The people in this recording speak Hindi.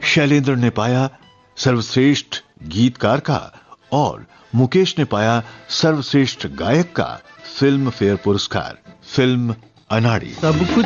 शैलेंद्र ने पाया सर्वश्रेष्ठ गीतकार का और मुकेश ने पाया सर्वश्रेष्ठ गायक का फिल्म फेयर पुरस्कार। फिल्म अनाड़ी। सब कुछ